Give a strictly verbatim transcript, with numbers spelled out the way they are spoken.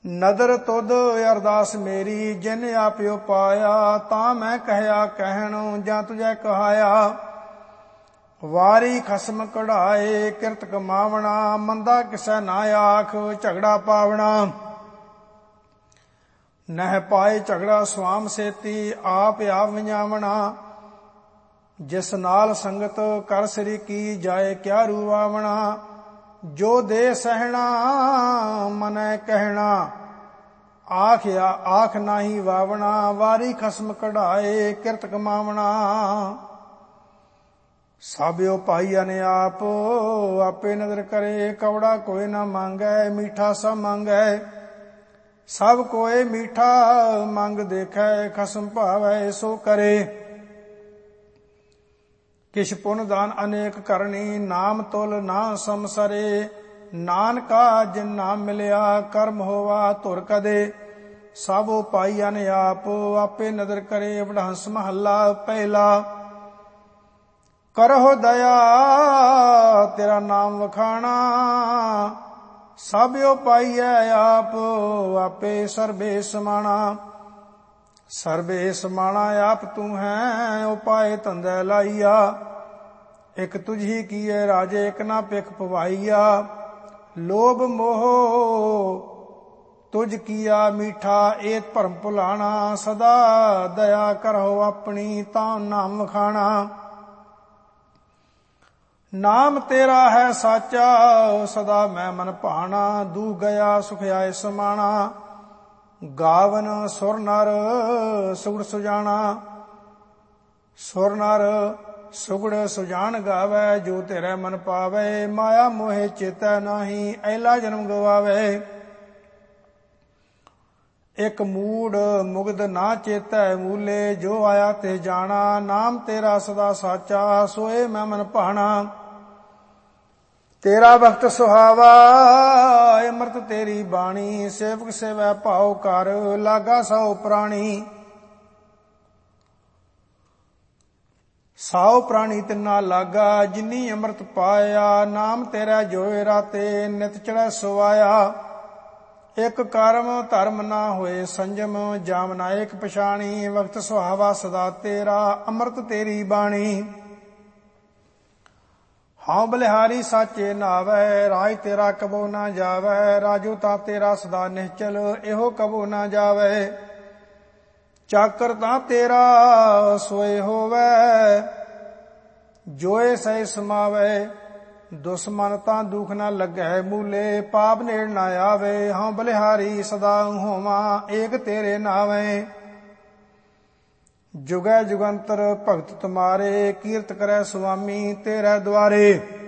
ਨਦਰ ਤੁਧ ਅਰਦਾਸ ਮੇਰੀ ਜਿਨ ਆਪਿਓ ਪਾਇਆ, ਤਾਂ ਮੈਂ ਕਹਿਆ ਕਹਿਣ ਜਾਂ ਤੁਝੈ ਕਹਾਇਆ। ਵਾਰੀ ਖਸਮ ਕਢਾਏ ਕਿਰਤ ਕਮਾਵਣਾ, ਮੰਦਾ ਕਿਸੈ ਨਾ ਆਖ ਝਗੜਾ ਪਾਵਣਾ। ਨਹਿ ਪਾਏ ਝਗੜਾ ਸੁਆਮ ਸੇਤੀ, ਆਪ ਆਪ ਵਿਆਵਣਾ। ਜਿਸ ਨਾਲ ਸੰਗਤ ਕਰ ਸ੍ਰੀ ਕੀ, ਜਾਏ ਕਿਆ ਰੂਵਾਵਣਾ। ਜੋ ਦੇ ਸਹਿਣਾ ਮਨੈ ਕਹਿਣਾ, ਆਖ ਆਖ ਨਾਹੀ ਵਾਵਣਾ। ਵਾਰੀ ਖਸਮ ਕਢਾਏ ਕਿਰਤ ਕਮਾਵਣਾ। ਸਾਬਿਓ ਭਾਈ ਅਨੇ ਆਪ, ਆਪੇ ਨਦਰ ਕਰੇ। ਕਵੜਾ ਕੋਈ ਨਾ ਮੰਗੈ, ਮਿੱਠਾ ਸਭ ਮੰਗੈ। ਸਭ ਕੋਏ ਮੀਠਾ ਮੰਗ ਦੇਖੈ, ਖਸਮ ਭਾਵੈ ਸੋ ਕਰੇ। ਕਿਛ ਪੁਨ ਦਾਨ ਅਨੇਕ ਕਰਨੀ, ਨਾਮ ਤੁਲ ਨਾ ਸਮਸਰੇ। ਨਾਨਕਾ ਜਿਨ ਨਾਮ ਮਿਲਿਆ, ਕਰਮ ਹੋਵਾ ਧੁਰ ਕਦੇ। ਸਭੋ ਪਾਈ ਅਨ ਆਪ, ਆਪੇ ਨਦਰ ਕਰੇ। ਵਡਹੰਸ ਮਹੱਲਾ ਪਹਿਲਾ। ਕਰਹੁ ਦਇਆ ਤੇਰਾ ਨਾਮ ਵਖਾਣਾ, ਸਭਿਓ ਪਾਈਐ ਆਪ, ਆਪੇ ਸਰਬੇ ਸਮਾਣਾ। ਸਰਬੇ ਸਮਾਣਾ ਆਪ ਤੂੰ ਹੈ, ਉਪਾਏ ਧੰਦੈ ਲਾਈਆ। ਇਕ ਤੁਝੀ ਕੀਏ ਰਾਜੇ, ਇਕ ਨਾ ਪਿਖ ਪਵਾਈਆ। ਲੋਭ ਮੋਹ ਤੁਝ ਕੀਆ ਮੀਠਾ, ਏਤ ਭਰਮ ਭੁਲਾਣਾ। ਸਦਾ ਦਇਆ ਕਰਹੁ ਆਪਣੀ, ਤਾਂ ਨਾਮ ਵਖਾਣਾ। ਨਾਮ ਤੇਰਾ ਹੈ ਸਾਚਾ, ਸਦਾ ਮੈਂ ਮਨ ਭਾਣਾ। ਦੂ ਗਿਆ ਸੁਖ ਆਏ ਸਮਾਣਾ, ਗਾਵਨ ਸੁਰ ਨਰ ਸੁਗੜ ਸੁਜਾਣਾ। ਸੁਰ ਨਰ ਸੁਗੜ ਸੁਜਾਨ ਗਾਵੈ, ਜੋ ਤੇਰੇ ਮਨ ਪਾਵੈ। ਮਾਇਆ ਮੋਹਿ ਚੇਤੈ ਨਾਹੀ, ਐਲਾ ਜਨਮ ਗਵਾਵੇ। ਇਕ ਮੂੜ ਮੁਗਧ ਨਾ ਚੇਤੈ ਮੂਲੇ, ਜੋ ਆਇਆ ਤੇ ਜਾਣਾ। ਨਾਮ ਤੇਰਾ ਸਦਾ ਸਾਚਾ, ਸੋਏ ਮੈਂ ਮਨ ਭਾਣਾ। ਤੇਰਾ ਵਕਤ ਸੁਹਾਵਾ, ਅੰਮ੍ਰਿਤ ਤੇਰੀ ਬਾਣੀ। ਸੇਵਕ ਸੇਵੈ ਭਾਉ ਕਰ, ਲਾਗਾ ਸੌ ਪ੍ਰਾਣੀ। ਸੌ ਪ੍ਰਾਣੀ ਤਿੰਨਾ ਲਾਗਾ, ਜਿਨੀ ਅੰਮ੍ਰਿਤ ਪਾਇਆ। ਨਾਮ ਤੇਰਾ ਜੋਏ ਰਾਤੇ, ਨਿਤ ਚੜ੍ਹੈ ਸੁਆਇਆ। ਇਕ ਕਰਮ ਧਰਮ ਨਾ ਹੋਏ ਸੰਜਮ, ਜਾਮ ਨਾ ਏਕ ਪਛਾਣੀ। ਵਕਤ ਸੁਹਾਵਾ ਸਦਾ ਤੇਰਾ, ਅੰਮ੍ਰਿਤ ਤੇਰੀ ਬਾਣੀ। ਹਾਂ ਬਲਿਹਾਰੀ ਸਾਚੇ ਨਾਵੈ, ਰਾਜ ਤੇਰਾ ਕਬੋ ਨਾ ਜਾਵੈ। ਰਾਜੋ ਤਾਂ ਤੇਰਾ ਸਦਾ ਨਿਹਚਲ, ਇਹੋ ਕਬੋ ਨਾ ਜਾਵੈ। ਚਾਕਰ ਤਾਂ ਤੇਰਾ ਸੋਏ ਹੋਵੈ, ਜੋਏ ਸਹਿ ਸਮਾਵੈ। ਦੁਸ਼ਮਨ ਤਾਂ ਦੁਖ ਨਾ ਲੱਗੈ ਮੂਲੇ, ਪਾਪ ਨੇੜ ਨਾ ਆਵੇ। ਹਾਂ ਬਲਿਹਾਰੀ ਸਦਾ ਹੋਵਾਂ, ਏਕ ਤੇਰੇ ਨਾਵੇਂ। ਜੁਗੈ ਜੁਗੰਤਰ ਭਗਤ ਤੁਮਾਰੇ, ਕੀਰਤ ਕਰੈ ਸੁਆਮੀ ਤੇਰੇ ਦੁਆਰੇ।